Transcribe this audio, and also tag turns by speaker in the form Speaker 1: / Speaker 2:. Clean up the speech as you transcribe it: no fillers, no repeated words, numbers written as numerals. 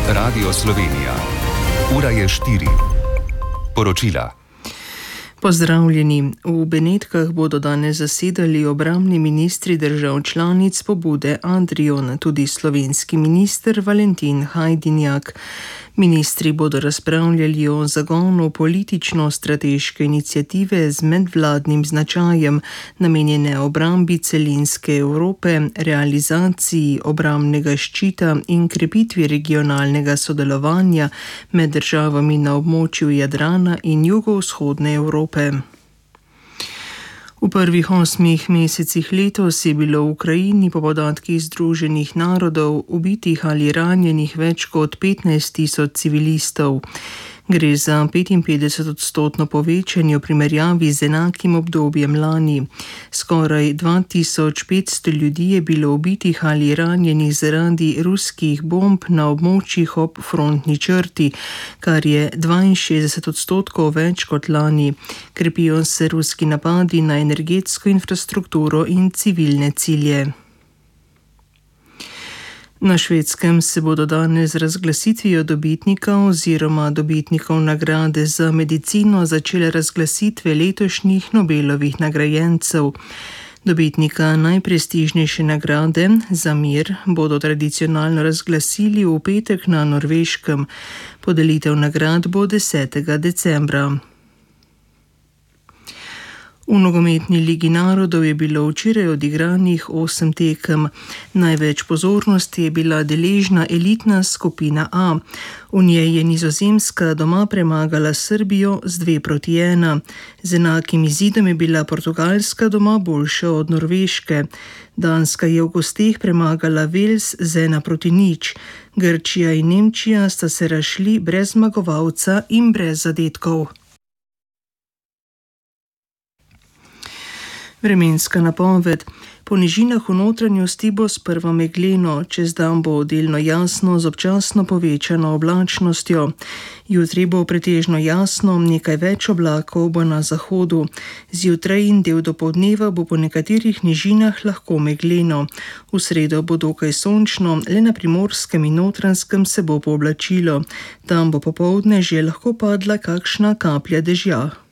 Speaker 1: Radio Slovenija. Ura je 4. Poročila.
Speaker 2: Pozdravljeni. V Benetkah bodo danes zasedali obrambni ministri držav članic pobude Adrion, tudi slovenski minister Valentin Hajdinjak. Ministri bodo razpravljali o zagonu politično-strateške iniciative z medvladnim značajem, namenjene obrambi celinske Evrope, realizaciji obrambnega ščita in krepitvi regionalnega sodelovanja med državami na območju Jadrana in jugovzhodne Evrope. V prvih 8 mesecih letos je bilo v Ukrajini po podatkih Združenih narodov ubitih ali ranjenih več kot 15.000 civilistov. Gre za 55% povečanje v primerjavi z enakim obdobjem lani. Skoraj 2500 ljudi je bilo ubitih ali ranjenih zaradi ruskih bomb na območjih ob frontni črti, kar je 62% več kot lani. Krepijo se ruski napadi na energetsko infrastrukturo in civilne cilje. Na Švedskem se bodo danes z razglasitvijo dobitnika oziroma dobitnikov nagrade za medicino začele razglasitve letošnjih Nobelovih nagrajencev. Dobitnika najprestižnejše nagrade za mir bodo tradicionalno razglasili v petek na Norveškem. Podelitev nagrad bo 10. decembra. V nogometni ligi narodov je bilo včeraj odigranih 8 tekem. Največ pozornosti je bila deležna elitna skupina A. V njej je Nizozemska doma premagala Srbijo z 2-1. Z enakim izidom je bila Portugalska doma boljša od Norveške. Danska je v gosteh premagala Wales z 1-0. Grčija in Nemčija sta se razšli brez zmagovalca in brez zadetkov. Vremenska napoved. Po nižinah v notranjosti bo sprva megleno, čez dan bo delno jasno z občasno povečano oblačnostjo. Jutri bo pretežno jasno, nekaj več oblakov bo na zahodu. Zjutraj in del dopoldneva bo po nekaterih nižinah lahko megleno. V sredo bo dokaj sončno, le na Primorskem in Notranjskem se bo pooblačilo. Tam bo popoldne že lahko padla kakšna kaplja dežja.